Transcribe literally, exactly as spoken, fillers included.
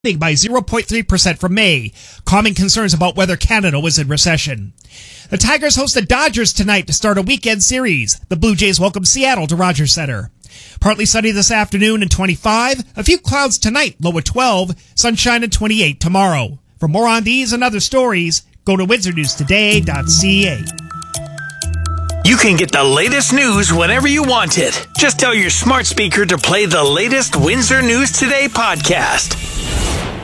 by zero point three percent from May, calming concerns about whether Canada was in recession. The Tigers host the Dodgers tonight to start a weekend series. The Blue Jays welcome Seattle to Rogers Center. Partly sunny this afternoon and twenty-five. A few clouds tonight, low at twelve. Sunshine at twenty-eight tomorrow. For more on these and other stories, go to windsor news today dot c a. You can get the latest news whenever you want it. Just tell your smart speaker to play the latest Windsor News Today podcast.